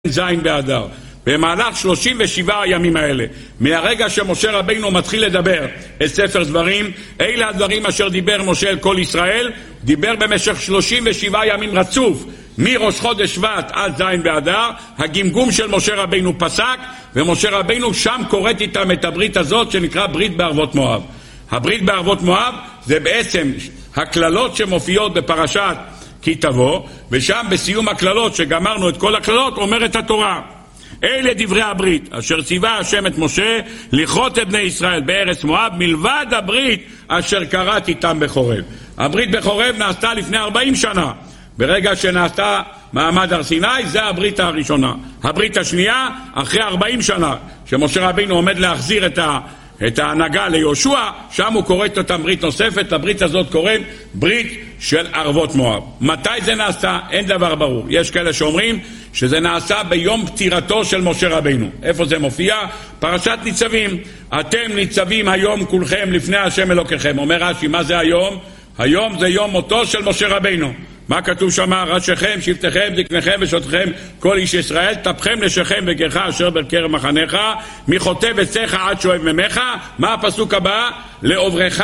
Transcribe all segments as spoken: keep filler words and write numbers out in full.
זין באדר. במהלך שלושים ושבעה הימים האלה, מהרגע שמשה רבינו מתחיל לדבר את ספר דברים, אלה הדברים אשר דיבר משה אל כל ישראל, דיבר במשך שלושים ושבעה ימים רצוף, מראש חודש שבט עד זין באדר. הגמגום של משה רבינו פסק, ומשה רבינו שם קוראת איתם את הברית הזאת שנקרא ברית בערבות מואב. הברית בערבות מואב זה בעצם הכללות שמופיעות בפרשת כי תבוא, ושם בסיום הכללות שגמרנו את כל הכללות אומרת התורה: אלה דברי הברית אשר ציווה השם את משה לכרות את בני ישראל בארץ מואב, מלבד הברית אשר קראת איתם בחורב. הברית בחורב נעשתה לפני ארבעים שנה, ברגע שנעשתה מעמד הר סיני, זה הברית הראשונה. הברית השנייה אחרי ארבעים שנה, שמשה רבינו עומד להחזיר את ה את ההנהגה ליהושע, שם הוא קורא את אותם ברית נוספת. הברית הזאת קוראים ברית של ערבות מואב. מתי זה נעשה? אין דבר ברור. יש כאלה שאומרים שזה נעשה ביום פטירתו של משה רבינו. איפה זה מופיע? פרשת ניצבים. אתם ניצבים היום כולכם לפני השם אלוקיכם. אומר רש"י, מה זה היום? היום זה יום מותו של משה רבינו. מה כתוב שם? ראשיכם, שבטיכם, זקניכם ושותכם, כל איש ישראל, טפכם לשכם וגרך אשר בקרב מחניך, מחוטב עציך עד שואב ממך. מה הפסוק הבא? לעוברך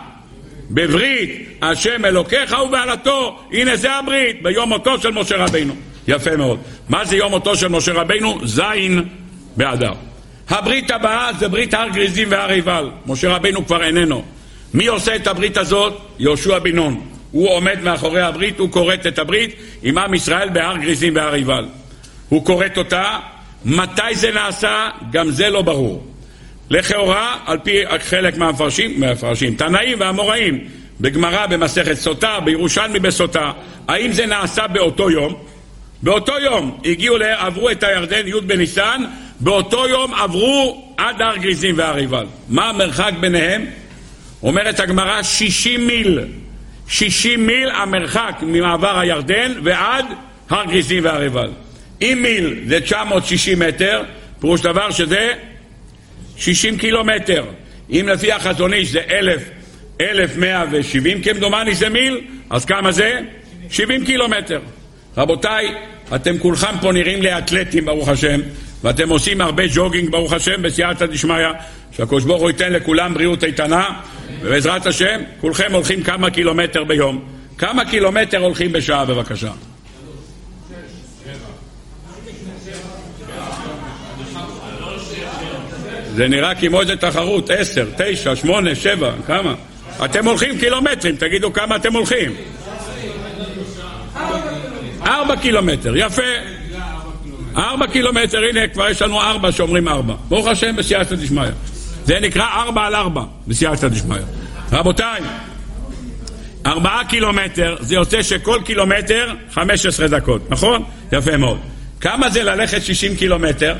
בברית השם אלוקיך ובעלתו. הנה זה הברית ביום מותו של משה רבינו. יפה מאוד. מה זה יום מותו של משה רבינו? זין באדר. הברית הבאה זה ברית הר גריזים והר עיבל. משה רבינו כבר איננו. מי עושה את הברית הזאת? יהושע בן נון. הוא עומד מאחורי הברית, הוא קוראת את הברית עם עם ישראל בהר גריזים והר עיבל. הוא קוראת אותה. מתי זה נעשה? גם זה לא ברור. לכאורה, על פי חלק מהמפרשים, מהמפרשים, תנאים והאמוראים, בגמרא במסכת סוטה, בירושלמי בסוטה, האם זה נעשה באותו יום? באותו יום הגיעו, עברו את הירדן י' בניסן, באותו יום עברו עד הר גריזים והר עיבל. מה המרחק ביניהם? אומרת הגמרא שישים מיל. שישים מיל המרחק ממעבר הירדן ועד הר גריזים והר עיבל. אם מיל זה תשע מאות ושישים מטר, פירוש דבר שזה שישים קילומטר. אם לפי החזון איש זה אלף מאה ושבעים כמדומני זה מיל, אז כמה זה? שבעים קילומטר. רבותיי, אתם כולכם פה נראים לאתלטים ברוך השם, ואתם עושים הרבה ג'וגינג ברוך השם בסייעתא דשמיא, שהקדוש ברוך הוא ייתן לכולם בריאות איתנה, ובעזרת השם כולכם הולכים כמה קילומטר ביום. כמה קילומטר הולכים בשעה בבקשה? זה נראה כמו איזה תחרות. עשר, תשע, שמונה, שבע, כמה? אתם הולכים קילומטרים, תגידו כמה אתם הולכים. ארבע קילומטר, יפה. ארבע קילומטר, הנה כבר יש לנו ארבע שאומרים ארבע. ברוך השם בסייעתא דשמיא. זה נקרא ארבע על ארבע בסייעתא דשמיא. רבותיי, ארבעה קילומטר זה יוצא שכל קילומטר חמש עשרה דקות, נכון? יפה מאוד. כמה זה ללכת שישים קילומטר?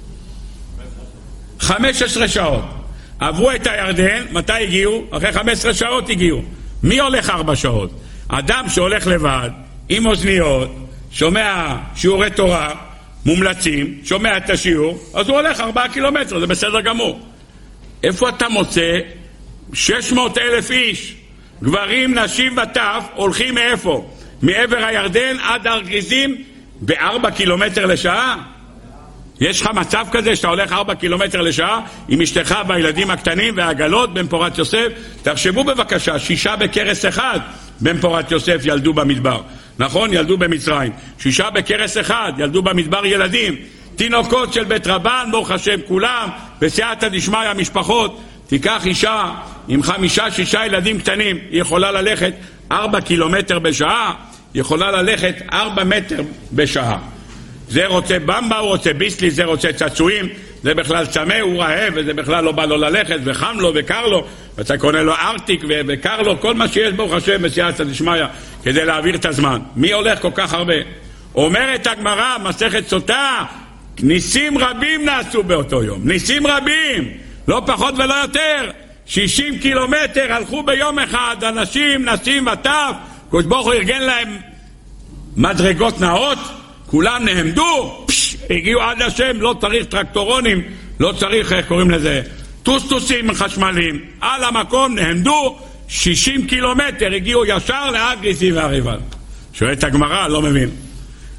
חמש עשרה שעות. עברו את הירדן, מתי הגיעו? אחרי חמש עשרה שעות הגיעו. מי הולך ארבע שעות? אדם שהולך לבד עם אוזניות, שומע שיעורי תורה מומלצים, שומע את השיעור, אז הוא הולך ארבעה קילומטר, זה בסדר גמור. איפה אתה מוצא שש מאות אלף איש, גברים, נשים וטף, הולכים מאיפה? מעבר הירדן עד הר גריזים בארבע קילומטר לשעה? יש לך מצב כזה שאתה הולך ארבע קילומטר לשעה עם אשתך והילדים הקטנים והעגלות במפורת יוסף? תחשבו בבקשה, שישה בקרס אחד במפורת יוסף ילדו במדבר, נכון? ילדו במצרים. שישה בקרס אחד ילדו במדבר ילדים, תינוקות של בית רבן, ברוך השם כולם בסייעתא דשמיא המשפחות. תיקח אישה עם חמישה שישה ילדים קטנים, היא יכולה ללכת ארבע קילומטר בשעה, יכולה ללכת ארבע מטר בשעה. זה רוצה במבה, הוא רוצה ביסלי, זה רוצה צעצועים, זה בכלל צמא, הוא רעב, וזה בכלל לא בא לו ללכת, וחם לו וקר לו, ואתה קונה לו ארטיק וקר לו, כל מה שיש ברוך השם בסייעתא דשמיא כדי להעביר את הזמן. מי הולך כל כך הרבה? אומרת הגמרא, מסכת סוטה, ניסים רבים נעשו באותו יום, ניסים רבים, לא פחות ולא יותר. שישים קילומטר הלכו ביום אחד, אנשים, נשים וטף, קדוש ברוך הוא ארגן להם מדרגות נאות, כולם נעמדו, פש, הגיעו עד השם, לא צריך טרקטורונים, לא צריך, איך קוראים לזה, טוסטוסים חשמליים, על המקום נעמדו, שישים קילומטר הגיעו ישר להר גריזים והר עיבל. שואלת הגמרא, לא מבין.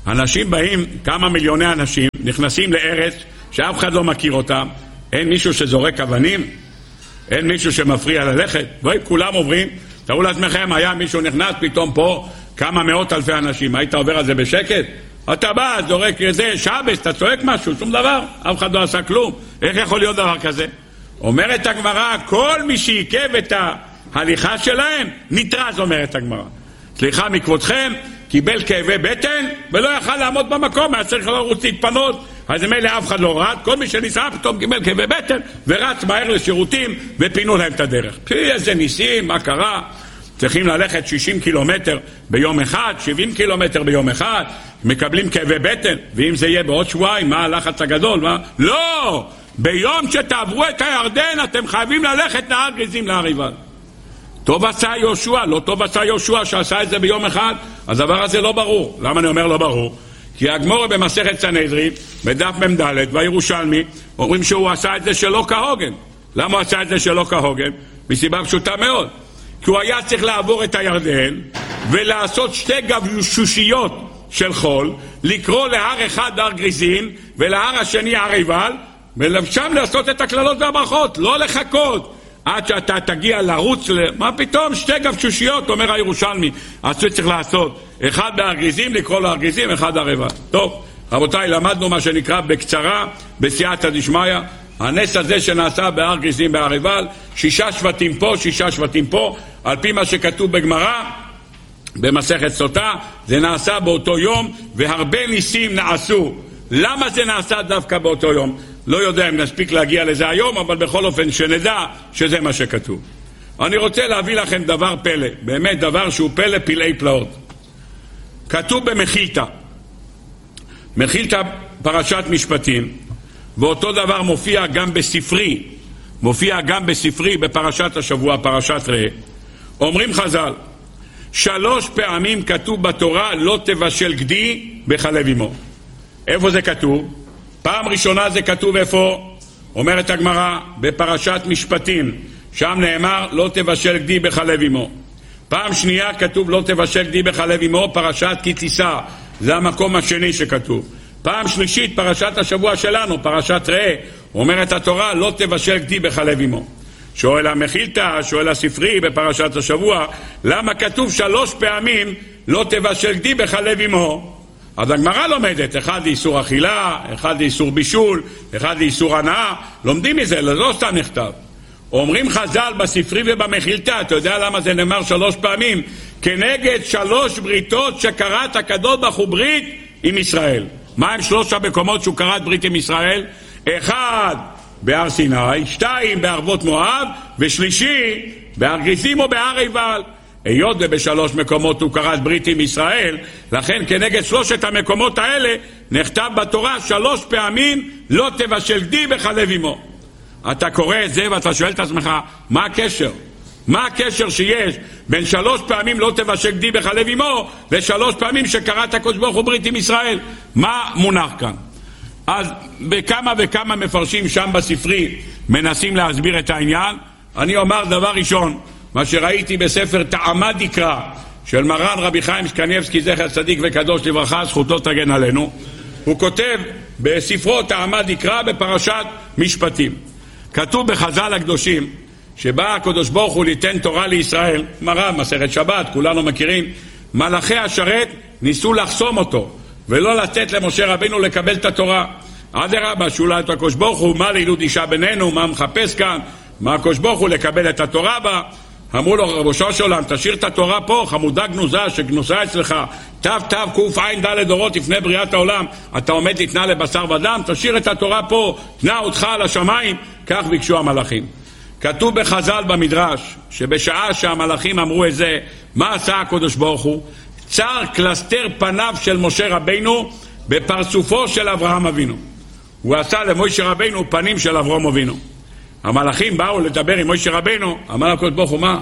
אנשים באים, כמה מיליוני אנשים, נכנסים לארץ שאף אחד לא מכיר אותם, אין מישהו שזורק אבנים, אין מישהו שמפריע ללכת, וכולם עוברים. תראו לעצמכם, היה מישהו נכנס פתאום פה, כמה מאות אלפי אנשים, היית עובר על זה בשקט? אתה בא, זורק איזה שבס, אתה צועק משהו, שום דבר, אף אחד לא עשה כלום. איך יכול להיות דבר כזה? אומרת הגמרא, כל מי שעיכב את ההליכה שלהם, נטרז, אומרת הגמרא. סליחה מכבודכם, קיבל כאבי בטן, ולא יכל לעמוד במקום, היה צריך לרוץ להתפנות, אז מילא אף אחד לא רץ, כל מי שניסה פתאום קיבל כאבי בטן, ורץ מהר לשירותים, ופינו להם את הדרך. פי איזה ניסים, מה קרה? צריכים ללכת שישים קילומטר ביום אחד, שבעים קילומטר ביום אחד, מקבלים כאבי בטן, ואם זה יהיה בעוד שבועיים, מה הלחץ הגדול? מה? לא! ביום שתעברו את הירדן, אתם חייבים ללכת נהר גריזים להר עיבל. טוב עשה יהושע, לא טוב עשה יהושע שעשה את זה ביום אחד, הדבר הזה לא ברור. למה אני אומר לא ברור? כי הגמרא במסכת סנהדרין, בדף מ"ד והירושלמי, אומרים שהוא עשה את זה שלא כהוגן. למה הוא עשה את זה שלא כהוגן? מסיבה פשוטה מאוד. כי הוא היה צריך לעבור את הירדן ולעשות שתי גבשושיות של חול, לקרוא להר אחד הר גריזים ולהר השני הר עיבל, ולשם לעשות את הכללות והברכות, לא לחכות עד שאתה תגיע לרוץ. מה פתאום? שתי גבשושיות, אומר הירושלמי, אז צריך לעשות אחד בהר גריזים, לקרוא להר גריזים, אחד הר עיבל. טוב, רבותיי, למדנו מה שנקרא בקצרה, בסייעתא דשמיא, הנס הזה שנעשה בהר גריזים בהר עיבל, שישה שבטים פה, שישה שבטים פה, על פי מה שכתוב בגמרא, במסכת סוטה, זה נעשה באותו יום, והרבה ניסים נעשו. למה זה נעשה דווקא באותו יום? לא יודע אם נספיק להגיע לזה היום, אבל בכל אופן שנדע שזה מה שכתוב. אני רוצה להביא לכם דבר פלא, באמת דבר שהוא פלא פלאי פלאות. כתוב במחילתא, מחילתא פרשת משפטים, ואותו דבר מופיע גם בספרי, מופיע גם בספרי בפרשת השבוע, פרשת ראה. אומרים חז"ל, שלוש פעמים כתוב בתורה לא תבשל גדי בחלב אמו. איפה זה כתוב? פעם ראשונה זה כתוב איפה? אומרת הגמרא בפרשת משפטים, שם נאמר לא תבשל גדי בחלב אמו. פעם שנייה כתוב לא תבשל גדי בחלב אמו, פרשת כי תישא, זה המקום השני שכתוב. פעם שלישית פרשת השבוע שלנו, פרשת ראה, אומרת התורה לא תבשל גדי בחלב אמו. שואל המחילתא, שואל הספרי בפרשת השבוע, למה כתוב שלוש פעמים לא תבשל גדי בחלב אמו? אז הגמרא לומדת, אחד לאיסור אכילה, אחד לאיסור בישול, אחד לאיסור הנאה, לומדים מזה, לא סתם נכתב. אומרים חז"ל בספרי ובמחילתא, אתה יודע למה זה נאמר שלוש פעמים? כנגד שלוש בריתות שקראת הקדוש ברוך הוא ברית עם ישראל. מה הם שלוש המקומות שהוא קראת ברית עם ישראל? אחד בהר סיני, שתיים בערבות מואב, ושלישי בהר גריזים או בהר עיבל. היות ובשלוש מקומות הוא קראת ברית עם ישראל, לכן כנגד שלושת המקומות האלה נכתב בתורה שלוש פעמים לא תבשל גדי בחלב אמו. אתה קורא את זה ואתה שואל את עצמך, מה הקשר? מה הקשר שיש בין שלוש פעמים לא תבשל גדי בחלב אמו ושלוש פעמים שקראת הקדוש ברוך הוא ברית עם ישראל? מה מונח כאן? אז בכמה וכמה מפרשים שם בספרי מנסים להסביר את העניין. אני אומר דבר ראשון, מה שראיתי בספר טעמה דקרא של מרן רבי חיים קניבסקי זכר צדיק וקדוש לברכה, זכותו תגן עלינו, הוא כותב בספרו טעמה דקרא בפרשת משפטים, כתוב בחז"ל הקדושים שבא הקדוש ברוך הוא ליתן תורה לישראל, מרן מסכת שבת, כולנו מכירים, מלאכי השרת ניסו לחסום אותו ולא לתת למשה רבינו לקבל את התורה. אדרבה, שאלו את הקדוש ברוך הוא, מה לילוד אישה בינינו, מה מחפש כאן, מה הקדוש ברוך הוא לקבל את התורה בה? אמרו לו, רבושו של עולם, תשאיר את התורה פה, חמודה גנוזה שגנוזה אצלך, תו תו קוף עין ד' דורות לפני בריאת העולם, אתה עומד לתנה לבשר ודם, תשאיר את התורה פה, תנה אותך על השמיים. כך ביקשו המלאכים. כתוב בחז"ל במדרש שבשעה שהמלאכים אמרו את זה, מה עשה הקדוש ברוך הוא? צר קלסתר פניו של משה רבינו בפרצופו של אברהם אבינו. הוא עשה למשה רבינו פנים של אברהם אבינו. המלאכים באו לדבר עם משה רבינו, אמר הקדוש ברוך הוא, מה?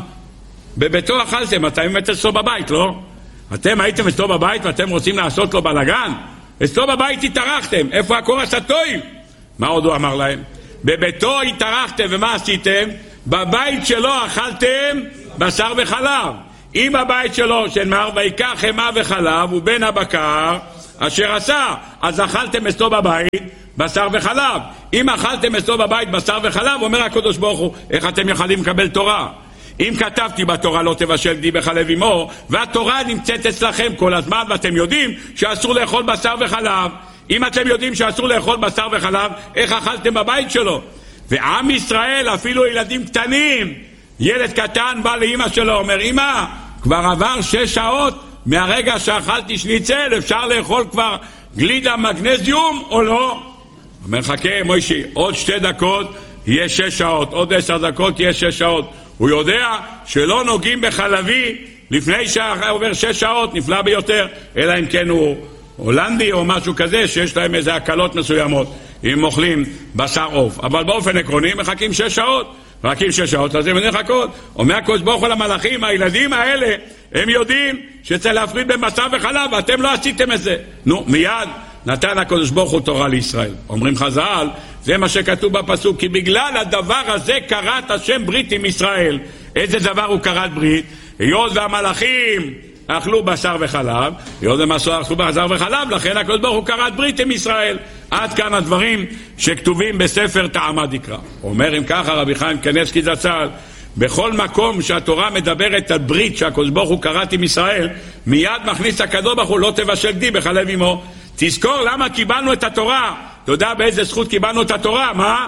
בביתו אכלתם, אתם באמת אצלו בבית, לא? אתם הייתם אצלו בבית ואתם רוצים לעשות לו בלגן? אצלו בבית התארחתם, איפה הקורס הטועים? מה עוד הוא אמר להם? בביתו התארחתם, ומה עשיתם? בבית שלו אכלתם בשר וחלב. אם הבית שלו שנאמר ויקח חמאה וחלב ובין הבקר, אשר עשה. אז אכלתם אצלו בבית בשר וחלב. אם אכלתם אצלו בבית בשר וחלב, אומר הקדוש ברוך הוא, איך אתם יכולים לקבל תורה? אם כתבתי בתורה לא תבשל גדי בחלב אמו, והתורה נמצאת אצלכם כל הזמן, ואתם יודעים שאסור לאכול בשר וחלב. אם אתם יודעים שאסור לאכול בשר וחלב, איך אכלתם בבית שלו? ועם ישראל, אפילו ילדים קטנים, ילד קטן בא לאמא שלו, אומר, אמא, כבר עבר שש שעות מהרגע שאכלתי שניצל, אפשר לאכול כבר גלידה מגנזיום או לא? אומר, חכה מוישי, עוד שתי דקות יהיה שש שעות, עוד עשר דקות יהיה שש שעות. הוא יודע שלא נוגעים בחלבי לפני שעובר שש שעות, נפלא ביותר, אלא אם כן הוא הולנדי או משהו כזה, שיש להם איזה הקלות מסוימות אם אוכלים בשר עוף. אבל באופן עקרוני מחכים שש שעות, מחכים שש שעות, אז הם נחכות. אומר הקדוש ברוך הוא למלאכים, הילדים האלה, הם יודעים שצריך להפריד בין בשר וחלב, ואתם לא עשיתם את זה. נו, מיד נתן הקדוש ברוך הוא תורה לישראל. אומרים חז"ל, זה מה שכתוב בפסוק, כי בגלל הדבר הזה כרת השם ברית עם ישראל. איזה דבר הוא כרת ברית? היות והמלאכים אכלו בשר וחלב, היות ומסור אכלו בשר וחלב, לכן הקדוש ברוך הוא כרת ברית עם ישראל. עד כאן הדברים שכתובים בספר תעמד יקרא. אומר אם ככה רבי חיים קניבסקי זצ"ל, בכל מקום שהתורה מדברת על ברית שהקדוש ברוך הוא כרת עם ישראל, מיד מכניס הקדוש ברוך הוא לא תבשל גדי בחלב אמו. תזכור למה קיבלנו את התורה. אתה יודע באיזה זכות קיבלנו את התורה? מה?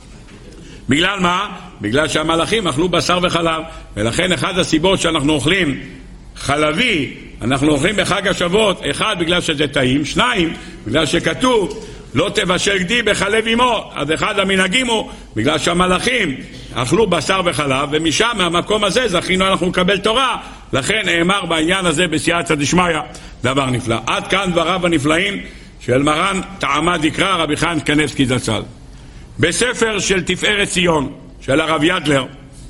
בגלל מה? בגלל שהמלאכים אכלו בשר וחלב, ולכן אחד הסיבות שאנחנו אוכלים חלבי, אנחנו אוכלים בחג השבועות, אחד בגלל שזה טעים, שניים בגלל שכתוב לא תבשל גדי בחלב אמו. אז אחד המנהגים הוא בגלל שהמלאכים אכלו בשר וחלב, ומשם מהמקום הזה זכינו אנחנו לקבל תורה. לכן נאמר בעניין הזה בסייעתא דשמיא דבר נפלא. עד כאן דבריו הנפלאים של מרן תעמד יקרא רבי חיים קניבסקי זצ"ל. בספר של תפארת ציון של הרב ידלר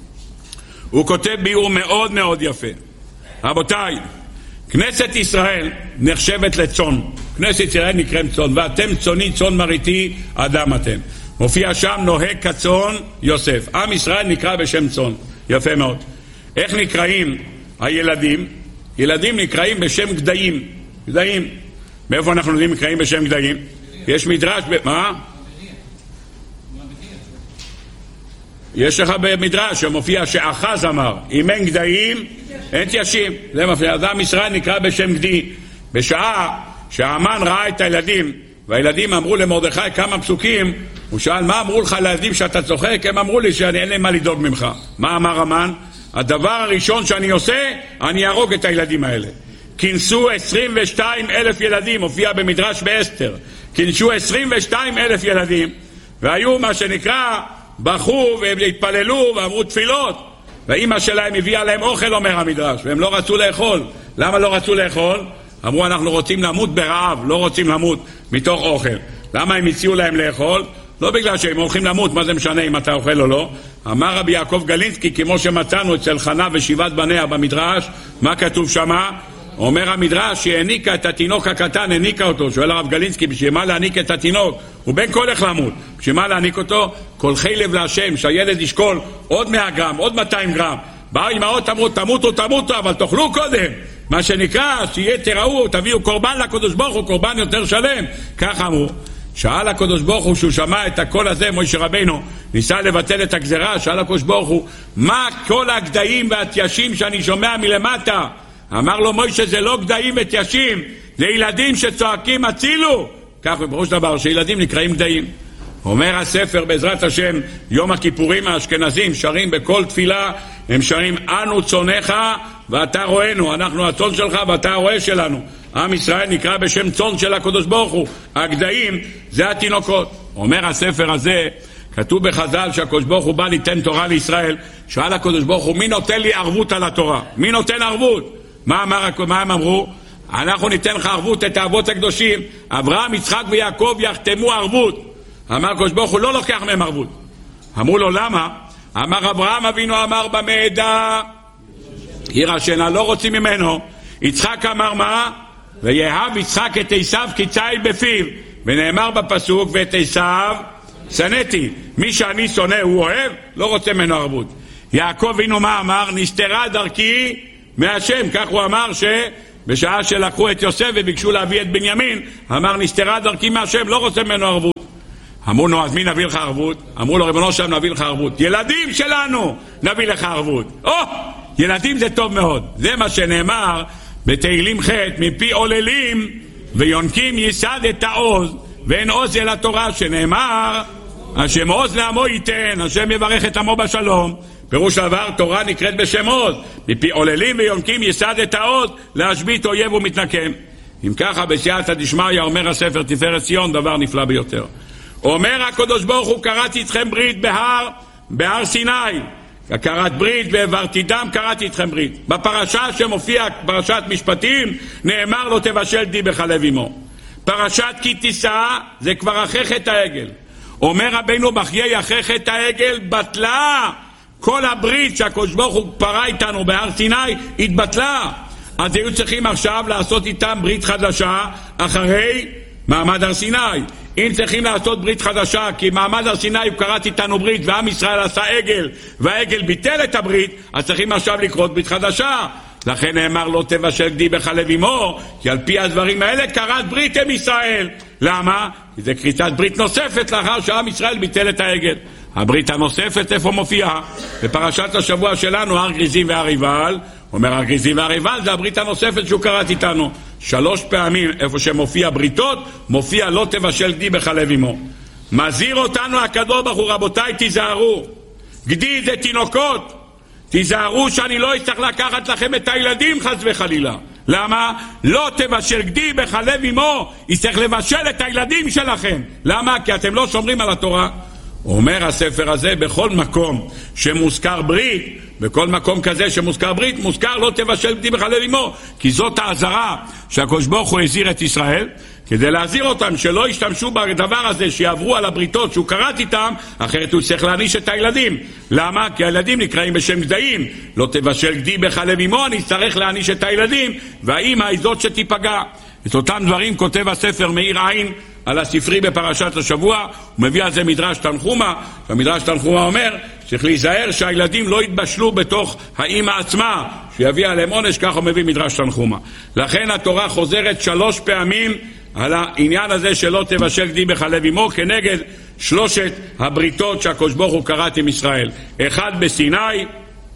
הוא כותב ביאור מאוד מאוד יפה. רבותיי, כנסת ישראל נחשבת לצאן. כנסת ישראל נקראים צאן, ואתם צאני צאן מרעיתי אדם אתם. מופיע שם נוהג כצאן יוסף. עם ישראל נקרא בשם צאן. יפה מאוד. איך נקראים הילדים? ילדים נקראים בשם גדיים. גדיים. מאיפה אנחנו יודעים נקראים בשם גדיים? יש מדרש ב... מה? יש לך במדרש שמופיע שאחז אמר, אם אין גדיים אין תיישים. זה מופיע. אדם ישראל נקרא בשם גדי. בשעה שהאמן ראה את הילדים והילדים אמרו למרדכי כמה פסוקים, הוא שאל מה אמרו לך לילדים שאתה צוחק? הם אמרו לי שאין להם מה לדאוג ממך. מה אמר המן? הדבר הראשון שאני עושה, אני ארוג את הילדים האלה. כינסו עשרים ושתיים אלף ילדים, הופיע במדרש באסתר, כינסו עשרים ושתיים אלף ילדים, והיו מה שנקרא בכו והתפללו ואמרו תפילות, ואמא שלהם הביאה להם אוכל, אומר המדרש, והם לא רצו לאכול. למה לא רצו לאכול? אמרו אנחנו רוצים למות ברעב, לא רוצים למות מתוך אוכל. למה הם הציעו להם לאכול? לא בגלל שהם הולכים למות, מה זה משנה אם אתה אוכל או לא. אמר רבי יעקב גלינסקי, כמו שמצאנו אצל חנה ושבעת בניה במדרש, מה כתוב שמה? אומר המדרש שהעניקה את התינוק הקטן, העניקה אותו. שואל הרב גלינסקי, בשביל מה להעניק את התינוק? הוא בן כל איך למות. בשביל מה להעניק אותו? כל חילב להשם, שהילד ישקול עוד מאה גרם, עוד מאתיים גרם. באו אמהות אמרו תמותו תמותו, אבל תאכלו קודם. מה שנקרא, שיהיה תראו, תביאו קורבן לקדוש ברוך הוא, קורבן יותר שלם. כך אמרו. שאל הקדוש ברוך הוא, שהוא שמע את הקול הזה, משה רבינו ניסה לבטל את הגזרה, שאל הקדוש ברוך הוא, מה כל הגדיים והתיישים שאני שומע מלמטה? אמר לו משה, זה לא גדיים ותיישים, זה ילדים שצועקים הצילו. כך בראש דבר שילדים נקראים גדיים. אומר הספר בעזרת השם, יום הכיפורים האשכנזים שרים בכל תפילה, הם שרים אנו צונך ואתה רואינו, אנחנו הצון שלך ואתה הרואה שלנו. עם ישראל נקרא בשם צון של הקדוש ברוך הוא. הגדיים זה התינוקות. אומר הספר הזה, כתוב בחז"ל שהקדוש ברוך הוא בא ליתן תורה לישראל. שאל הקדוש ברוך הוא, מי נותן לי ערבות על התורה? מי נותן ערבות? מה, אמר, מה הם אמרו? אנחנו ניתן לך ערבות, את האבות הקדושים אברהם, יצחק ויעקב יחתמו ערבות. אמר הקדוש ברוך הוא לא לוקח מהם ערבות. אמרו לו למה? אמר אברהם אבינו אמר במעדה עיר השינה, לא רוצים ממנו. יצחק אמר מה? ויאהב יצחק את עשיו כי ציל בפיו, ונאמר בפסוק ואת עשיו שנאתי. מי שאני שונא הוא אוהב, לא רוצה ממנו ערבות. יעקב אבינו מה אמר? נסתרה דרכי מהשם. כך הוא אמר בשעה שלקחו את יוסף וביקשו להביא את בנימין, אמר נסתרה דרכי מהשם, לא רוצה ממנו ערבות. אמרו לו, אז מי נביא לך ערבות? אמרו לו, ריבונו שם נביא לך ערבות. ילדים שלנו נביא לך ערבות. או, ילדים זה טוב מאוד. זה מה שנאמר בתהילים ח' מפי עוללים ויונקים ייסד את העוז ואין עוז אל התורה, שנאמר השם עוז לעמו ייתן, השם יברך את עמו בשלום. פירוש דבר, תורה נקראת בשם עוז, מפי עוללים ויונקים ייסד את העוז להשבית אויב ומתנקם. אם ככה בסייעתא דשמיא אומר הספר תפארת ציון דבר נפלא ביותר. אומר הקדוש ברוך הוא, קראתי אתכם ברית בהר, בהר סיני, קראת ברית והעברתי דם, קראתי אתכם ברית. בפרשה שמופיע פרשת משפטים נאמר לו תבשל די בחלב אמו. פרשת כי תישא זה כבר אחרי חטא העגל. אומר רבינו בחיי, אחרי חטא העגל בטלה כל הברית שהקדוש ברוך הוא פרה איתנו בהר סיני, התבטלה. אז היו צריכים עכשיו לעשות איתם ברית חדשה אחרי מעמד הר סיני. אם צריכים לעשות ברית חדשה כי מעמד הר סיני הוא קראת איתנו ברית ועם ישראל עשה עגל והעגל ביטל את הברית, אז צריכים עכשיו לקרות ברית חדשה. לכן נאמר לא תבשל גדי בחלב אמו, כי על פי הדברים האלה קראת ברית עם ישראל. למה? כי זה כריתת ברית נוספת לאחר שעם ישראל ביטל את העגל. הברית הנוספת איפה מופיעה? בפרשת השבוע שלנו הר גריזים והר עיבל. אומר הר גריזים והר עיבל זה הברית הנוספת שהוא קראת איתנו. שלוש פעמים איפה שמופיע בריתות מופיע לא תבשל גדי בחלב אמו. מזהיר אותנו הקדוש ברוך הוא, רבותיי תיזהרו, גדי זה תינוקות, תיזהרו שאני לא אצטרך לקחת לכם את הילדים חס וחלילה. למה? לא תבשל גדי בחלב אמו, יצטרך לבשל את הילדים שלכם. למה? כי אתם לא שומרים על התורה. אומר הספר הזה, בכל מקום שמוזכר ברית, בכל מקום כזה שמוזכר ברית, מוזכר לא תבשל גדי בחלב אמו, כי זאת האזהרה שהקדוש ברוך הוא הזהיר את ישראל, כדי להזהיר אותם שלא ישתמשו בדבר הזה, שיעברו על הבריתות שהוא קראת איתם, אחרת הוא צריך להעניש את הילדים. למה? כי הילדים נקראים בשם גדיים. לא תבשל גדי בחלב אמו, אני צריך להעניש את הילדים, והאמא היא זאת שתיפגע. את אותם דברים כותב הספר מאיר עין על הספרי בפרשת השבוע, הוא מביא על זה מדרש תנחומה. המדרש תנחומה אומר צריך להיזהר שהילדים לא יתבשלו בתוך האמא עצמה, שיביא עליהם עונש, ככה הוא מביא מדרש תנחומה. לכן התורה חוזרת שלוש פעמים על העניין הזה שלא תבשל גדי בחלב אמו, כנגד שלושת הבריתות שהקדוש ברוך הוא קראת עם ישראל. אחד בסיני,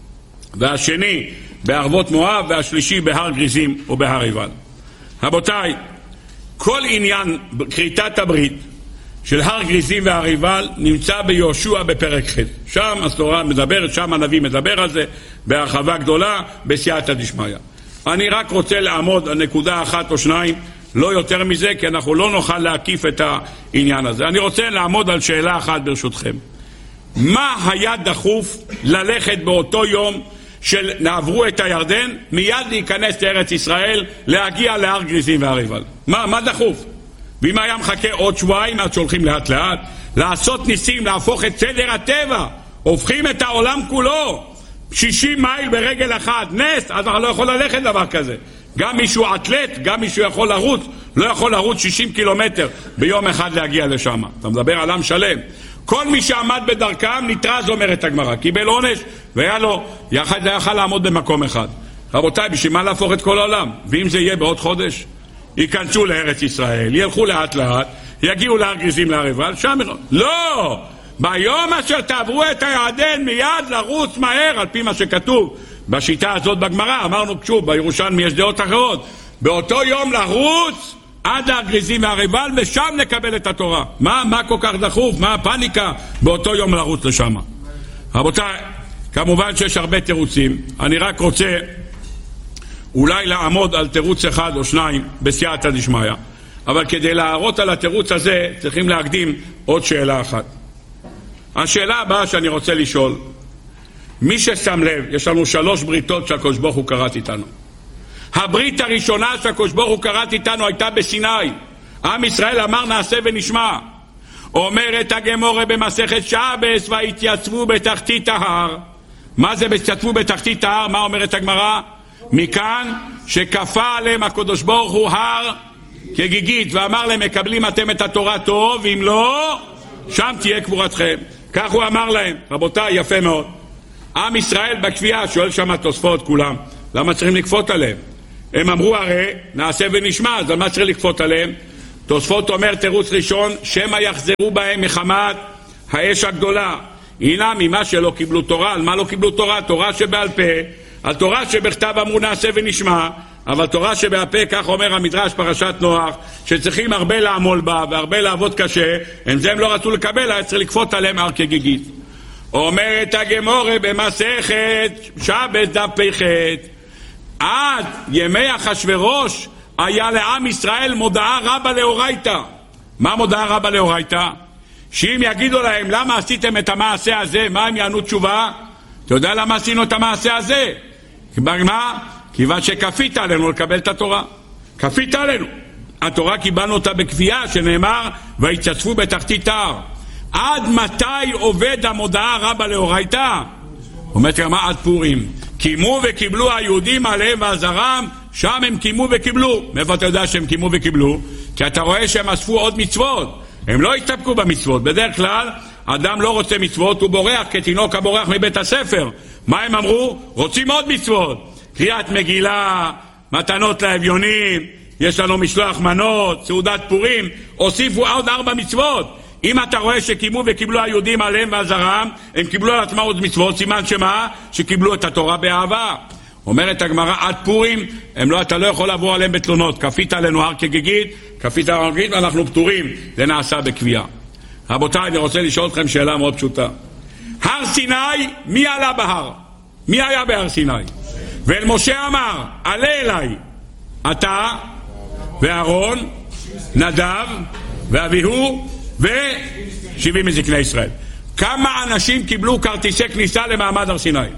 והשני בערבות מואב, והשלישי בהר גריזים ובהר עיבל. רבותיי, כל עניין כריתת הברית של הר גריזים והר עיבל נמצא ביהושע בפרק ח'. שם התורה מדברת, שם הנביא מדבר על זה בהרחבה גדולה בסייעתא דשמיא. אני רק רוצה לעמוד על נקודה אחת או שניים, לא יותר מזה, כי אנחנו לא נוכל להקיף את העניין הזה. אני רוצה לעמוד על שאלה אחת ברשותכם. מה היה דחוף ללכת באותו יום של נעברו את הירדן, מיד להיכנס לארץ ישראל, להגיע להר גריזים והר עיבל? מה, מה דחוף? ואם היה מחכה עוד שבועיים עד שהולכים לאט לאט, לעשות ניסים, להפוך את סדר הטבע, הופכים את העולם כולו, שישים מייל ברגל אחת, נס, אז אנחנו לא יכול ללכת דבר כזה. גם מישהו אטלט, גם מישהו יכול לרוץ, לא יכול לרוץ שישים קילומטר ביום אחד להגיע לשם. אתה מדבר על עם שלם. כל מי שעמד בדרכם נתרז, אומרת הגמרא, קיבל עונש, והיה לו, יחד זה יכל לעמוד במקום אחד. רבותיי, בשביל מה להפוך את כל העולם? ואם זה יהיה בעוד חודש, ייכנסו לארץ ישראל, ילכו לאט לאט, יגיעו להר גריזים להר עיבל, שם לא! ביום אשר תעברו את הירדן מיד לרוץ מהר, על פי מה שכתוב בשיטה הזאת בגמרא. אמרנו שוב, בירושלמי יש דעות אחרות, באותו יום לרוץ עד להר גריזים והר עיבל, ושם נקבל את התורה. מה, מה כל כך דחוף? מה הפניקה באותו יום לרוץ לשם? רבותיי, כמובן שיש הרבה תירוצים. אני רק רוצה אולי לעמוד על תירוץ אחד או שניים בסייעתא דשמיא, אבל כדי להראות על התירוץ הזה צריכים להקדים עוד שאלה אחת. השאלה הבאה שאני רוצה לשאול, מי ששם לב, יש לנו שלוש בריתות שהקדוש ברוך הוא קראת איתנו. הברית הראשונה שהקדוש ברוך הוא קראת איתנו הייתה בסיני. עם ישראל אמר נעשה ונשמע. אומרת הגמורה במסכת שעבס, והתייצבו בתחתית ההר. מה זה התייצבו בתחתית ההר? מה אומרת הגמרא? מכאן שכפה עליהם הקדוש ברוך הוא הר כגיגית, ואמר להם מקבלים אתם את התורה טוב, ואם לא שם תהיה קבורתכם. כך הוא אמר להם. רבותיי, יפה מאוד. עם ישראל בכפייה, שואל שם התוספות כולם, למה צריכים לקפות עליהם? הם אמרו הרי, נעשה ונשמע, אז על מה צריך לקפות עליהם? תוספות אומר תירוץ ראשון, שמא יחזרו בהם מחמת האש הגדולה. הנה ממה שלא קיבלו תורה, על מה לא קיבלו תורה? תורה שבעל פה, על תורה שבכתב אמרו נעשה ונשמע, אבל תורה שבעל פה, כך אומר המדרש פרשת נוח, שצריכים הרבה לעמול בה והרבה לעבוד קשה, הם זה הם לא רצו לקבל, היה צריך לקפות עליהם הר כגיגית. אומרת הגמורה במסכת שבת דף פ"ח, עד ימי אחשוורוש היה לעם ישראל מודעה רבה לאורייתא. מה מודעה רבה לאורייתא? שאם יגידו להם למה עשיתם את המעשה הזה, מה הם יענו תשובה? אתה יודע למה עשינו את המעשה הזה? מה? כיוון שכפית עלינו לקבל את התורה. כפית עלינו. התורה קיבלנו אותה בכפייה, שנאמר ויצצפו בתחתית ההר. עד מתי עובד המודעה רבה לאורייתא? אומרת מה? עד פורים. קימו וקיבלו היהודים עליהם ועזרם, שם הם קימו וקיבלו. מאיפה אתה יודע שהם קימו וקיבלו? כי אתה רואה שהם אספו עוד מצוות. הם לא הסתפקו במצוות. בדרך כלל אדם לא רוצה מצוות, הוא בורח כתינוק הבורח מבית הספר. מה הם אמרו? רוצים עוד מצוות. קריאת מגילה, מתנות לאביונים, יש לנו משלוח מנות, סעודת פורים, הוסיפו עוד ארבע מצוות. אם אתה רואה שקימו וקיבלו היהודים עליהם ועזרם, הם קיבלו על עצמם עוד מצוות, סימן שמה? שקיבלו את התורה באהבה. אומרת הגמרא, עד פורים, הם לא, אתה לא יכול לעבור עליהם בתלונות. כפית עלינו הר כגיגית, כפית הר כגיגית, ואנחנו פטורים. זה נעשה בקביעה. רבותיי, אני רוצה לשאול אתכם שאלה מאוד פשוטה. הר סיני, מי עלה בהר? מי היה בהר סיני? ואל משה אמר, עלה אליי, אתה ואהרון, נדב ואביהו ושבעים מזקני ישראל. כמה אנשים קיבלו כרטיסי כניסה למעמד הר סיני?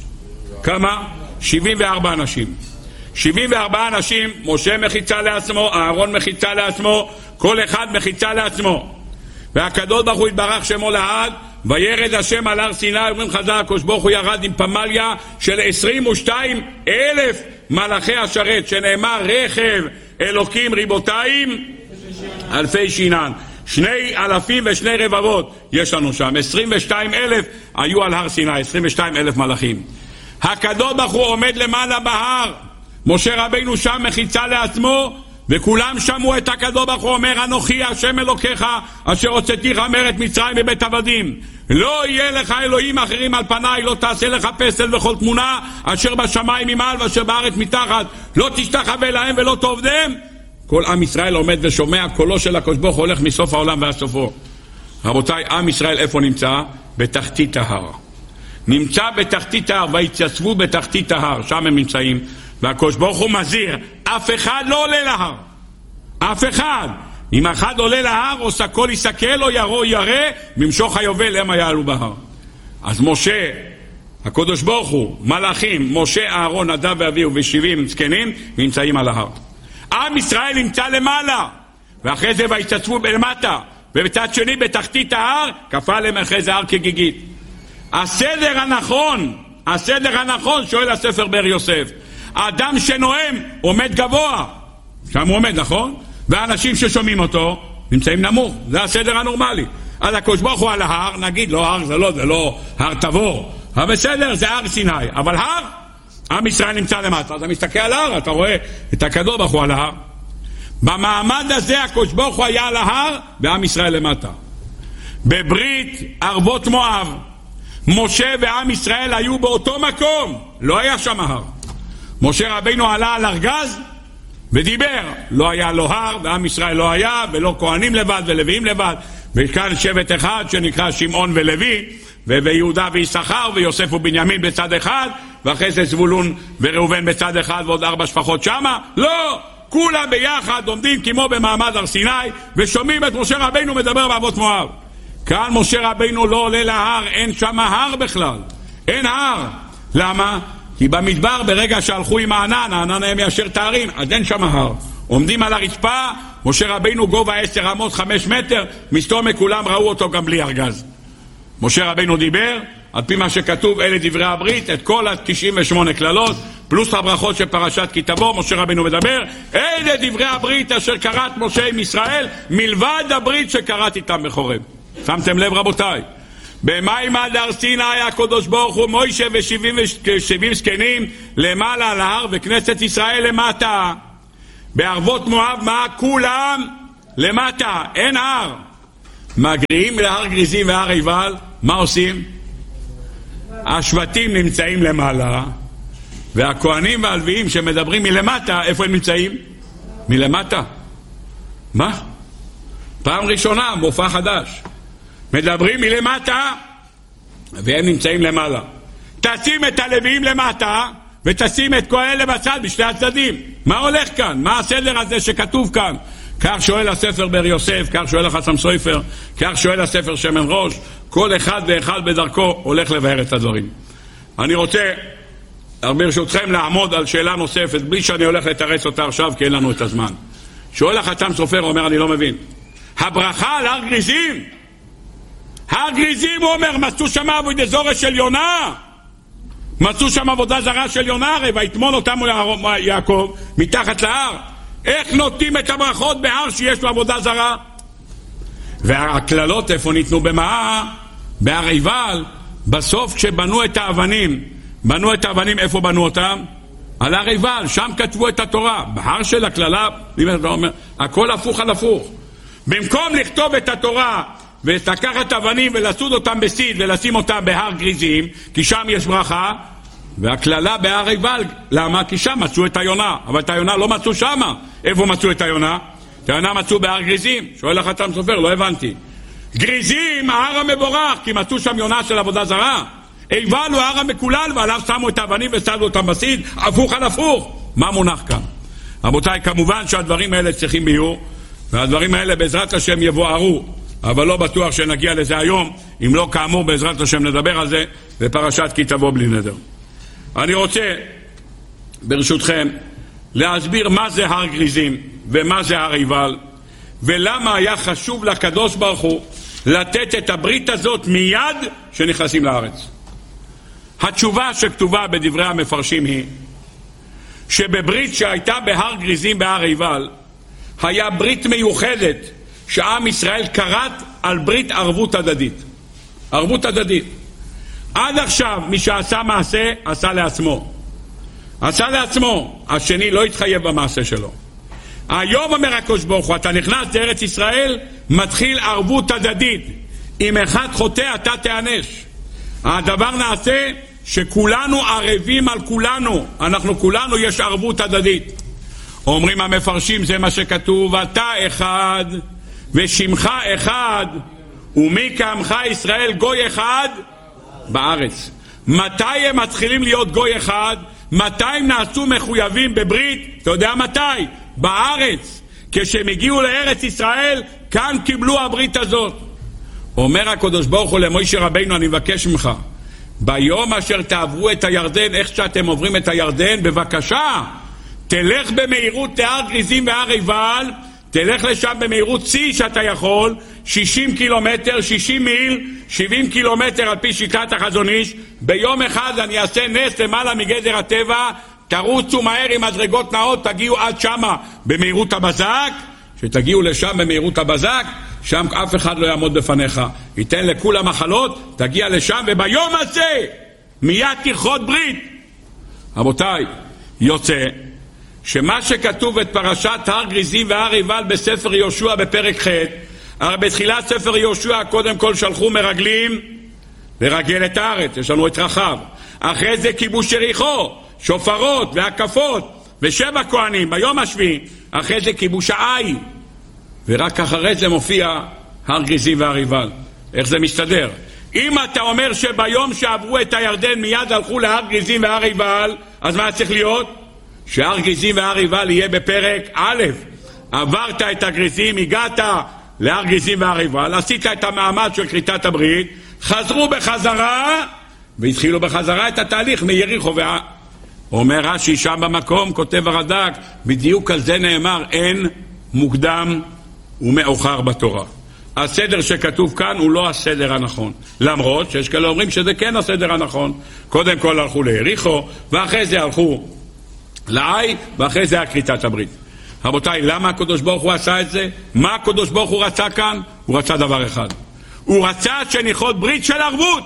כמה? שבעים וארבעה אנשים. שבעים וארבעה אנשים, משה מחיצה לעצמו, אהרון מחיצה לעצמו, כל אחד מחיצה לעצמו. והקדוש ברוך הוא יתברך שמו לעד, וירד השם על הר סיני, אומרים חז"ל, הקדוש ברוך הוא ירד עם פמליה של עשרים ושניים אלף מלאכי השרת, שנאמר רכב אלוקים ריבותיים אלפי שינן. שני אלפים ושני רבבות יש לנו שם. עשרים ושניים אלף היו על הר סיני, עשרים ושניים אלף מלאכים. הקדוש ברוך הוא עומד למעלה בהר, משה רבינו שם מחיצה לעצמו, וכולם שמעו את הקדוש ברוך הוא אומר, אנוכי השם אלוקיך אשר הוצאתיך מארץ מצרים מבית עבדים. לא יהיה לך אלוהים אחרים על פניי, לא תעשה לך פסל וכל תמונה אשר בשמיים ממעל ואשר בארץ מתחת, לא תשתחווה להם ולא תעבדם. כל עם ישראל עומד ושומע, קולו של הקדוש ברוך הוא הולך מסוף העולם ועד סופו. רבותיי, עם ישראל איפה נמצא? בתחתית ההר. נמצא בתחתית ההר, ויצצבו בתחתית ההר, שם הם נמצאים. והקדוש ברוך הוא מזהיר, אף אחד לא עולה להר. אף אחד. אם אחד עולה להר, או סקול יסקל, או ירו ירא, ממשוך היובל הם יעלו בהר. אז משה, הקדוש ברוך הוא, מלאכים, משה, אהרון, נדב ואביהו ושבעים זקנים, נמצאים על ההר. עם ישראל נמצא למעלה, ואחרי זה ויצצבו למטה, ובצד שני בתחתית ההר, כפה להם אחרי זה הר כגיגית. הסדר הנכון, הסדר הנכון, שואל הספר בר יוסף, האדם שנואם עומד גבוה, שם הוא עומד, נכון? והאנשים ששומעים אותו נמצאים נמוך, זה הסדר הנורמלי. אז הקדוש ברוך הוא על ההר, נגיד לא הר, זה לא, זה לא הר תבור, אבל בסדר, זה הר סיני, אבל הר, עם ישראל נמצא למטה, אתה מסתכל על ההר, אתה רואה את הקדוש ברוך הוא על ההר. במעמד הזה הקדוש ברוך הוא היה על ההר, ועם ישראל למטה. בברית ערבות מואב, משה ועם ישראל היו באותו מקום, לא היה שם הר. משה רבינו עלה על ארגז ודיבר, לא היה לו הר, ועם ישראל לא היה, ולא כהנים לבד ולוויים לבד, וכאן שבט אחד שנקרא שמעון ולוי, ויהודה ויששכר ויוסף ובנימין בצד אחד, ואחרי זה זבולון וראובן בצד אחד ועוד ארבע שפחות שמה. לא, כולם ביחד עומדים כמו במעמד הר סיני ושומעים את משה רבינו מדבר בערבות מואב. כאן משה רבינו לא עולה להר, אין שם הר בכלל, אין הר. למה? כי במדבר ברגע שהלכו עם הענן, הענן היה מיישר את הערים, אז אין שם הר. עומדים על הרצפה, משה רבינו גובה עשר אמות חמש מטר, מסתום כולם ראו אותו גם בלי ארגז. משה רבינו דיבר, על פי מה שכתוב, אלה דברי הברית, את כל ה-תשעים ושמונה כללות, פלוס הברכות של פרשת כי תבוא, משה רבינו מדבר, אלה דברי הברית אשר קראת משה עם ישראל, מלבד הברית שקראת איתם בחורב. שמתם לב רבותיי? במים עד הר סיני הקדוש ברוך הוא מוישה ושבעים זקנים למעלה על ההר וכנסת ישראל למטה. בערבות מואב מה? כולם למטה, אין הר. מגיעים להר גריזים והר עיבל, מה עושים? השבטים נמצאים למעלה והכהנים והלוויים שמדברים מלמטה, איפה הם נמצאים? מלמטה. מה? פעם ראשונה, מופע חדש. מדברים מלמטה והם נמצאים למעלה. תשים את הלוויים למטה ותשים את כל אלה בצד בשתי הצדדים. מה הולך כאן? מה הסדר הזה שכתוב כאן? כך שואל הספר בר יוסף, כך שואל החסם סופר, כך שואל הספר שמן ראש. כל אחד ואחד בדרכו הולך לבאר את הדברים. אני רוצה ברשותכם לעמוד על שאלה נוספת בלי שאני הולך לתרץ אותה עכשיו כי אין לנו את הזמן. שואל החתם סופר, אומר אני לא מבין, הברכה על הר גריזים, הר גריזים הוא אומר מצאו שם עבודה זרה של יונה, מצאו שם עבודה זרה של יונה, הרי ויטמון אותם יעקב מתחת להר. איך נותנים את הברכות בהר שיש לו עבודה זרה? והכללות איפה ניתנו? במה? בהר עיבל. בסוף כשבנו את האבנים, בנו את האבנים איפה בנו אותם? על הר עיבל, שם כתבו את התורה. בהר של הכללה, הכל הפוך על הפוך. במקום לכתוב את התורה ולקחת אבנים ולסוד אותם בסיד ולשים אותם בהר גריזים, כי שם יש ברכה, והכללה בהר עיבל. למה? כי שם מצאו את היונה, אבל את היונה לא מצאו שם. איפה מצאו את היונה? את היונה מצאו בהר גריזים. שואל החתם סופר, לא הבנתי. גריזים, ההר המבורך, כי מצאו שם יונה של עבודה זרה. עיבל הוא ההר המקולל, ועליו שמו את האבנים וסדו אותם בסיד, הפוך על הפוך. מה מונח כאן? רבותיי, כמובן שהדברים האלה צריכים ביור, והדברים האלה בעזרת השם יבוארו, אבל לא בטוח שנגיע לזה היום. אם לא, כאמור, בעזרת השם נדבר על זה בפרשת כי תבוא בלי נדר. אני רוצה ברשותכם להסביר מה זה הר גריזים ומה זה הר עיבל, ולמה היה חשוב לקדוש ברוך הוא לתת את הברית הזאת מיד שנכנסים לארץ. התשובה שכתובה בדברי המפרשים היא שבברית שהייתה בהר גריזים בהר עיבל היה ברית מיוחדת שעם ישראל קראת על ברית ערבות הדדית. ערבות הדדית. עד עכשיו מי שעשה מעשה עשה לעצמו, עשה לעצמו, השני לא התחייב במעשה שלו. היום אומר הקדוש ברוך הוא, אתה נכנס לארץ ישראל, מתחיל ערבות הדדית. אם אחד חוטא אתה תענש. הדבר נעשה שכולנו ערבים על כולנו, אנחנו כולנו יש ערבות הדדית. אומרים המפרשים, זה מה שכתוב, אתה אחד ושמך אחד ומי כעמך ישראל גוי אחד בארץ. מתי הם מתחילים להיות גוי אחד? מתי הם נעשו מחויבים בברית? אתה יודע מתי? בארץ. כשהם הגיעו לארץ ישראל, כאן קיבלו הברית הזאת. אומר הקדוש ברוך הוא למשה רבינו, אני מבקש ממך, ביום אשר תעברו את הירדן, איך שאתם עוברים את הירדן, בבקשה, תלך במהירות להר גריזים והר עיבל, תלך לשם במהירות צי שאתה יכול, שישים קילומטר, שישים מיל, שבעים קילומטר על פי שיטת החזון איש. ביום אחד אני אעשה נס למעלה מגדר הטבע, תרוצו מהר עם מדרגות נאות, תגיעו עד שמה במהירות הבזק. שתגיעו לשם במהירות הבזק, שם אף אחד לא יעמוד בפניך, ייתן לכול המחלות, תגיע לשם וביום הזה מיד תכרות ברית. רבותיי, יוצא שמה שכתוב את פרשת הר גריזים והר עיבל בספר יהושע בפרק ח', הרי בתחילת ספר יהושע קודם כל שלחו מרגלים לרגל את הארץ, יש לנו את רחב, אחרי זה כיבוש יריחו, שופרות והקפות ושבע כהנים ביום השביעי, אחרי זה כיבוש העי, ורק אחרי זה מופיע הר גריזים והר עיבל. איך זה מסתדר? אם אתה אומר שביום שעברו את הירדן מיד הלכו להר גריזים והר עיבל, אז מה צריך להיות? שהר גריזים והר עיבל יהיה בפרק א', עברת את הגריזים, הגעת להר גריזים והר עיבל, עשית את המעמד של כריתת הברית, חזרו בחזרה והתחילו בחזרה את התהליך מיריחו וה... אומר רש"י שם במקום, כותב הרד"ק, בדיוק על זה נאמר, אין מוקדם ומאוחר בתורה. הסדר שכתוב כאן הוא לא הסדר הנכון, למרות שיש כאלה אומרים שזה כן הסדר הנכון. קודם כל הלכו ליריחו ואחרי זה הלכו לעי ואחרי זה כריתת הברית. רבותיי, למה הקדוש ברוך הוא עשה את זה? מה הקדוש ברוך הוא רצה כאן? הוא רצה דבר אחד, הוא רצה שנכרות ברית של ערבות,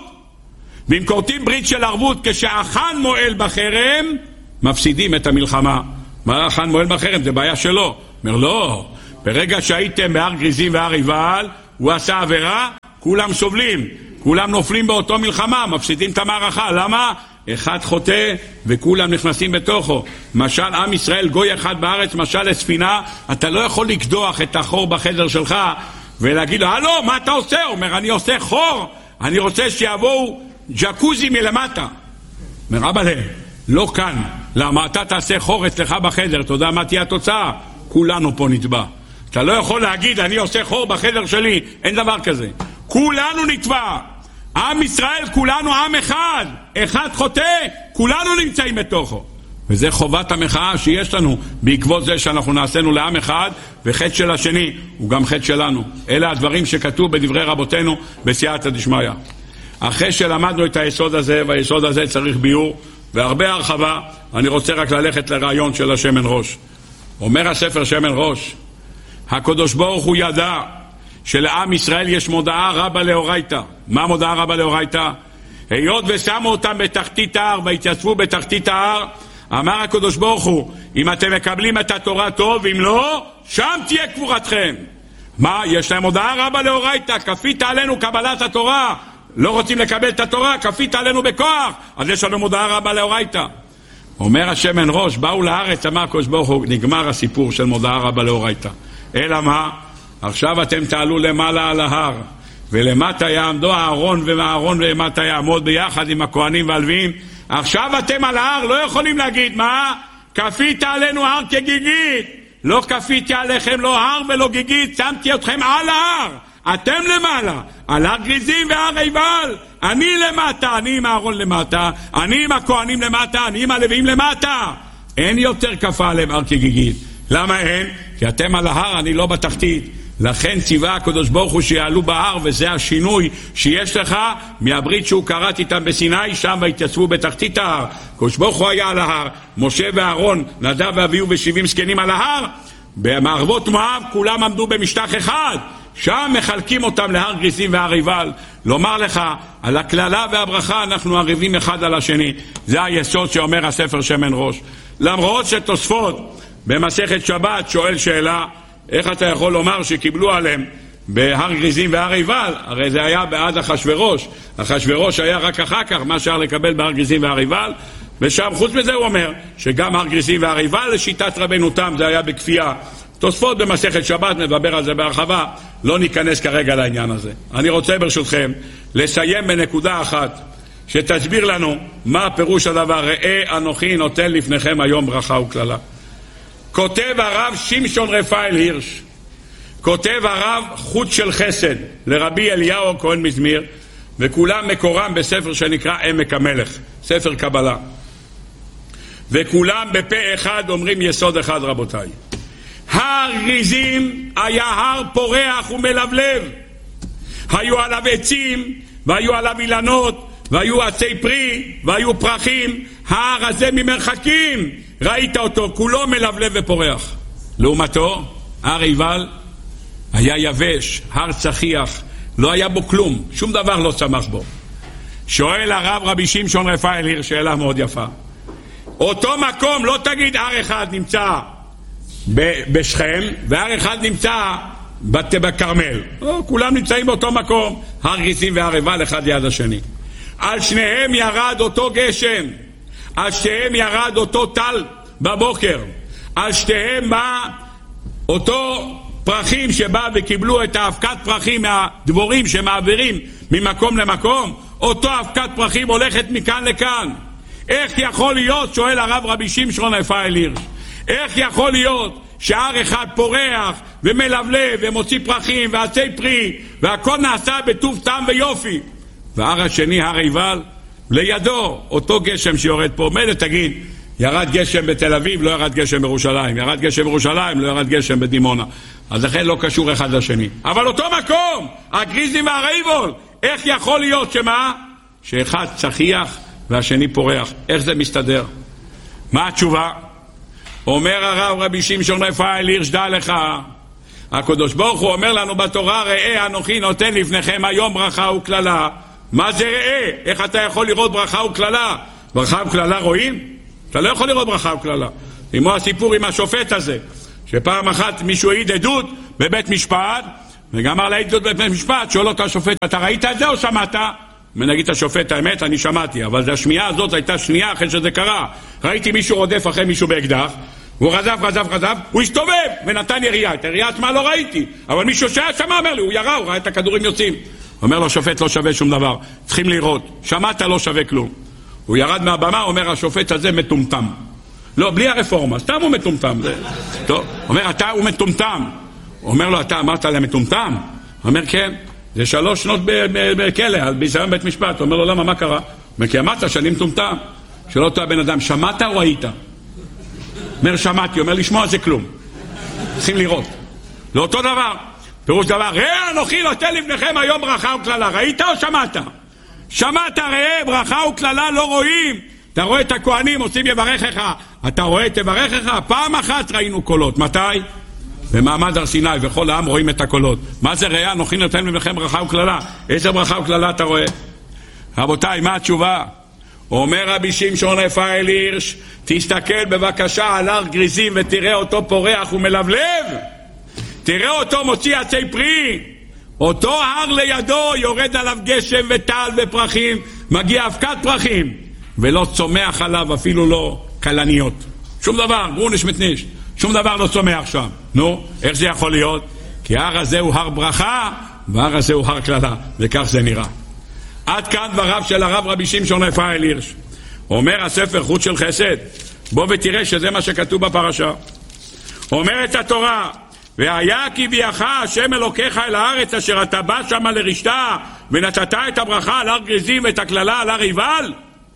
ואם כורתים ברית של ערבות כשהחן מועל בחרם, מפסידים את המלחמה. מה החן מועל בחרם? זה בעיה שלו. אומר לא, ברגע שהייתם בהר גריזים והר עיבל, הוא עשה עבירה, כולם סובלים, כולם נופלים באותו מלחמה, מפסידים את המערכה. למה? אחד חוטא וכולם נכנסים בתוכו. משל עם ישראל גוי אחד בארץ, משל לספינה, אתה לא יכול לקדוח את החור בחדר שלך ולהגיד לו, הלו, מה אתה עושה? הוא אומר, אני עושה חור, אני רוצה שיבואו ג'קוזי מלמטה. אומר, אבל לא כאן. למה? אתה תעשה חור אצלך בחדר, אתה יודע מה תהיה התוצאה? כולנו פה נטבע. אתה לא יכול להגיד, אני עושה חור בחדר שלי, אין דבר כזה. כולנו נטבע. עם ישראל, כולנו עם אחד. אחד חוטא, כולנו נמצאים בתוכו. וזה חובת המחאה שיש לנו בעקבות זה שאנחנו נעשינו לעם אחד, וחטא של השני הוא גם חטא שלנו. אלה הדברים שכתוב בדברי רבותינו בסייעתא דשמיא. אחרי שלמדנו את היסוד הזה, והיסוד הזה צריך ביור והרבה הרחבה, אני רוצה רק ללכת לרעיון של השמן ראש. אומר הספר שמן ראש, הקדוש ברוך הוא ידע שלעם ישראל יש מודעה רבה לאורייתא. מה מודעה רבה לאורייתא? היות ושמו אותם בתחתית ההר והתייצבו בתחתית ההר, אמר הקדוש ברוך הוא, אם אתם מקבלים את התורה טוב, אם לא, שם תהיה קבורתכם. מה? יש להם מודעה רבה לאורייתא, כפית עלינו קבלת התורה, לא רוצים לקבל את התורה, כפית עלינו בכוח, אז יש לנו מודעה רבה לאורייתא. אומר השמן ראש, באו לארץ, אמר הקדוש ברוך הוא, נגמר הסיפור של מודעה רבה לאורייתא. אלא מה? עכשיו אתם תעלו למעלה על ההר, ולמטה יעמדו הארון והארון ולמטה יעמוד ביחד עם הכהנים והלוויים. עכשיו אתם על ההר, לא יכולים להגיד, מה? כפית עלינו הר כגיגית. לא כפיתי עליכם לא הר ולא גיגית, שמתי אתכם על ההר. אתם למעלה, על הר גריזים והר עיבל. אני למטה, אני עם הארון למטה, אני עם הכהנים למטה, אני עם הלוויים למטה. אין יותר כפה עליהם הר כגיגית. למה אין? כי אתם על ההר, אני לא בתחתית. לכן ציווה הקדוש ברוך הוא שיעלו בהר, וזה השינוי שיש לך מהברית שהוא קראת איתם בסיני, שם והתייצבו בתחתית ההר. הקדוש ברוך הוא היה על ההר, משה ואהרון, נדב ואביהו ושבעים זקנים על ההר. במערבות מואב כולם עמדו במשטח אחד, שם מחלקים אותם להר גריזים והר עיבל. לומר לך, על הכללה והברכה אנחנו ערבים אחד על השני. זה היסוד שאומר הספר שמן ראש. למרות שתוספות במסכת שבת שואל שאלה, איך אתה יכול לומר שקיבלו עליהם בהר גריזים והר עיבל? הרי זה היה בעד אחשוורוש. אחשוורוש היה רק אחר כך, מה אפשר לקבל בהר גריזים והר עיבל? ושם חוץ מזה הוא אומר שגם הר גריזים והר עיבל לשיטת רבנו תם זה היה בכפייה. תוספות במסכת שבת נדבר על זה בהרחבה, לא ניכנס כרגע לעניין הזה. אני רוצה ברשותכם לסיים בנקודה אחת שתסביר לנו מה פירוש הדבר, ראה אנוכי נותן לפניכם היום ברכה וכללה. כותב הרב שמשון רפאל הירש, כותב הרב חוט של חסד לרבי אליהו כהן מזמיר, וכולם מקורם בספר שנקרא עמק המלך, ספר קבלה, וכולם בפה אחד אומרים יסוד אחד. רבותיי, הר גריזים היה הר פורח ומלבלב, היו עליו עצים והיו עליו אילנות והיו עצי פרי והיו פרחים. ההר הזה ממרחקים ראית אותו, כולו מלבלב ופורח. לעומתו, הר עיבל היה יבש, הר צחיח, לא היה בו כלום, שום דבר לא צמח בו. שואל הרב רבי שמשון רפאל הירש שאלה מאוד יפה. אותו מקום, לא תגיד הר אחד נמצא בשכם והר אחד נמצא בכרמל, לא, כולם נמצאים באותו מקום, הר גריזים והר עיבל אחד ליד השני. על שניהם ירד אותו גשם, על שתיהם ירד אותו טל בבוקר, על שתיהם בא אותו פרחים שבא וקיבלו את האבקת פרחים מהדבורים שמעבירים ממקום למקום, אותו אבקת פרחים הולכת מכאן לכאן. איך יכול להיות, שואל הרב רבי שמשון רפאל הירש, איך יכול להיות שהר אחד פורח ומלבלב ומוציא פרחים ועצי פרי והכל נעשה בטוב טעם ויופי, והר השני, הר עיבל, לידו אותו גשם שיורד פה? מילא תגיד ירד גשם בתל אביב, לא ירד גשם בירושלים, ירד גשם בירושלים, לא ירד גשם בדימונה, אז לכן לא קשור אחד לשני. אבל אותו מקום, הגריזים והר עיבל, איך יכול להיות שמה? שאחד צחיח והשני פורח, איך זה מסתדר? מה התשובה? אומר הרב רבי שמשון רפאל הירש, דע לך, הקדוש ברוך הוא אומר לנו בתורה, ראה אנוכי נותן לפניכם היום ברכה וקללה. מה זה ראה? איך אתה יכול לראות ברכה וקללה? ברכה וקללה רואים? אתה לא יכול לראות ברכה וקללה. כמו הסיפור עם השופט הזה, שפעם אחת מישהו העיד עדות בבית משפט, וגמר לעדות בבית משפט, שואל אותו השופט, אתה ראית את זה או שמעת? ונגיד השופט, האמת, אני שמעתי, אבל השמיעה הזאת הייתה שנייה אחרי שזה קרה. ראיתי מישהו רודף אחרי מישהו באקדח, הוא רדף, רדף, רדף, הוא הסתובב ונתן ירייה. את הירייה עצמה לא ראיתי, אבל מישהו שהיה שמע אומר לי, הוא ירה, הוא ראה את הכדורים יוצאים. אומר לו השופט, לא שווה שום דבר, צריכים לראות, שמעת לא שווה כלום. הוא ירד מהבמה, אומר השופט הזה מטומטם. לא, בלי הרפורמה, סתם הוא מטומטם. זה... טוב, אומר, אתה הוא מטומטם. אומר לו, אתה אמרת עליה מטומטם? אומר, כן, זה שלוש שנות בכלא, על ביזיון בית משפט. אומר לו, למה, מה קרה? אומר, כי אמרת שאני מטומטם. שלא אותו הבן אדם, שמעת או ראית? אומר, שמעתי. אומר, לשמוע זה כלום. צריכים לראות. לא אותו דבר. פירוש דבר, ראה אנוכי נותן לפניכם היום ברכה וקללה. ראית או שמעת? שמעת, ראה, ברכה וקללה לא רואים. אתה רואה את הכהנים עושים יברכך, אתה רואה תברכך. פעם אחת ראינו קולות. מתי? במעמד הר סיני, וכל העם רואים את הקולות. מה זה ראה אנוכי נותן לפניכם ברכה וקללה? איזה ברכה וקללה אתה רואה? רבותיי, מה התשובה? אומר רבי שמשון רפאל הירש, תסתכל בבקשה על הר גריזים ותראה אותו פורח ומלבלב, תראה אותו מוציא עצי פרי, אותו הר לידו יורד עליו גשם וטל ופרחים, מגיע אבקת פרחים, ולא צומח עליו אפילו לא קלניות, שום דבר, גרונש מתניש, שום דבר לא צומח שם. נו, איך זה יכול להיות? כי הר הזה הוא הר ברכה והר הזה הוא הר קללה, וכך זה נראה. עד כאן דבריו של הרב רבי שמשון רפאל הירש. אומר הספר חוט של חסד, בוא ותראה שזה מה שכתוב בפרשה. אומרת התורה, והיה כי ביאך השם אלוקיך אל הארץ אשר אתה בא שמה לרשתה, ונתת את הברכה על הר גריזים ואת הקללה על הר עיבל.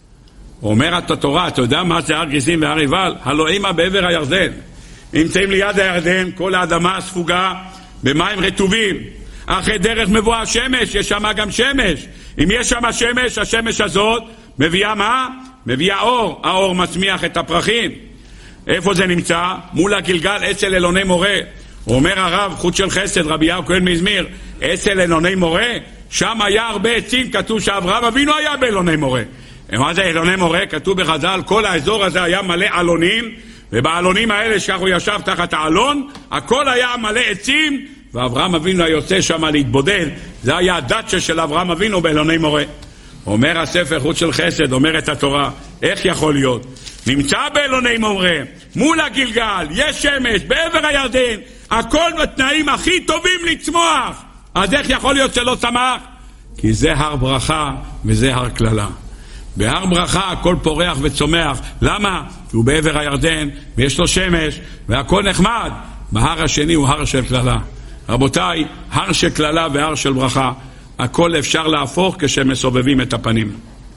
אומרת התורה, אתה יודע מה זה הר גריזים והר עיבל? הלוא אימה בעבר הירדן. נמצאים ליד הירדן, כל האדמה ספוגה במים רטובים. אחרי דרך מבואה השמש, יש שם גם שמש. אם יש שם שמש, השמש הזאת מביאה מה? מביאה אור. האור מצמיח את הפרחים. איפה זה נמצא? מול הגלגל אצל אלוני מורה. אומר הרב חוט של חסד, רבי יעקב כהן מזמיר, אצל אלוני מורה, שם היה הרבה עצים, כתוב שאברהם אבינו היה באלוני מורה. מה זה אלוני מורה? כתוב בחז"ל, כל האזור הזה היה מלא אלונים, ובאלונים האלה שכך הוא ישב תחת האלון, הכל היה מלא עצים, ואברהם אבינו יוצא שם להתבודד. זה היה הדאצ'ה של אברהם אבינו באלוני מורה. אומר הספר חוט של חסד, אומרת התורה, איך יכול להיות? נמצא באלוני מורה, מול הגלגל, יש שמש, בעבר הירדן, הכל בתנאים הכי טובים לצמוח. אז איך יכול להיות שלא צמח? כי זה הר ברכה וזה הר קללה. בהר ברכה הכל פורח וצומח. למה? כי הוא בעבר הירדן ויש לו שמש והכל נחמד. בהר השני הוא הר של קללה. רבותיי, הר של קללה והר של ברכה, הכל אפשר להפוך כשמסובבים את הפנים.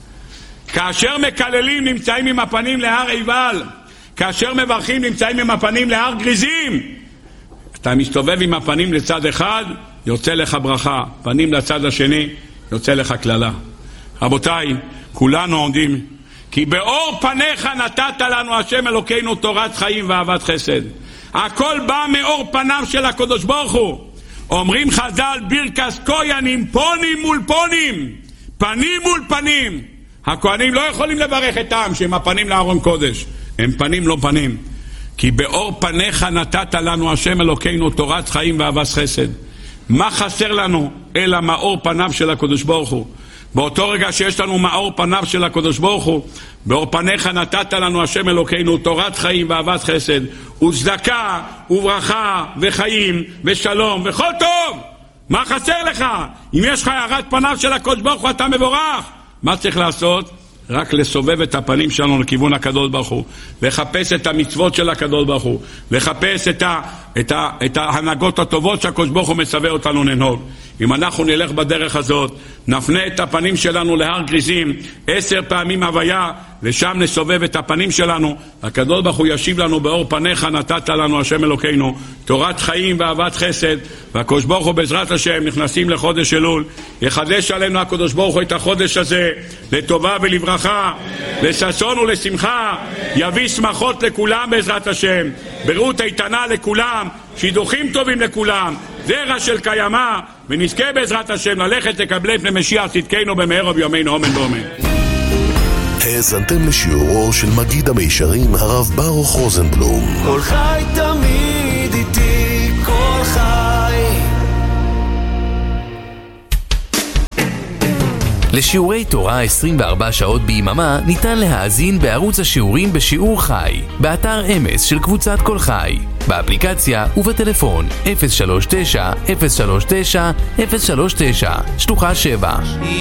כאשר מקללים נמצאים עם הפנים להר עיבל, כאשר מברכים נמצאים עם הפנים להר גריזים. אתה מסתובב עם הפנים לצד אחד, יוצא לך ברכה, פנים לצד השני, יוצא לך קללה. רבותיי, כולנו עומדים, כי באור פניך נתת לנו השם אלוקינו תורת חיים ואהבת חסד. הכל בא מאור פניו של הקדוש ברוך הוא. אומרים חז"ל, בירקס כהנים, פונים מול פונים, פנים מול פנים. הכהנים לא יכולים לברך את העם שהם הפנים לארון קודש, הם פנים לא פנים. כי באור פניך נתת לנו השם אלוקינו תורת חיים ואהבת חסד. מה חסר לנו אלא מאור פניו של הקדוש ברוך הוא? באותו רגע שיש לנו מאור פניו של הקדוש ברוך הוא, באור פניך נתת לנו השם אלוקינו תורת חיים ואהבת חסד וצדקה וברכה וחיים ושלום וכל טוב. מה חסר לך? אם יש לך הארת פניו של הקדוש ברוך הוא אתה מבורך. מה צריך לעשות? רק לסובב את הפנים שלנו לכיוון הקדוש ברוך הוא, לחפש את המצוות של הקדוש ברוך הוא, לחפש את, ה, את, ה, את ההנהגות הטובות שהקדוש ברוך הוא מצווה אותנו לנהוג. אם אנחנו נלך בדרך הזאת, נפנה את הפנים שלנו להר גריזים עשר פעמים הוויה, ושם נסובב את הפנים שלנו, הקדוש ברוך הוא ישיב לנו באור פניך נתת לנו השם אלוקינו תורת חיים ואהבת חסד. והקדוש ברוך הוא בעזרת השם נכנסים לחודש אלול, יחדש עלינו הקדוש ברוך הוא את החודש הזה לטובה ולברכה, לששון ולשמחה, יביא שמחות לכולם בעזרת השם, בריאות איתנה לכולם, שידוכים טובים לכולם, זרע של קיימה, ונזכה בעזרת השם ללכת לקבלי פני משיח צדקנו במהרה בימינו אמן ואמן. האזנתם לשיעורו של מגיד המישרים הרב ברוך רוזנבלום. כל חי תמיד איתי, כל חי. לשיעורי תורה עשרים וארבע שעות ביממה ניתן להאזין בערוץ השיעורים בשיעור חי, באתר אמס של קבוצת כל חי, באפליקציה ובטלפון אפס שלוש תשע אפס שלוש תשע אפס שלוש תשע שלוחה שבע.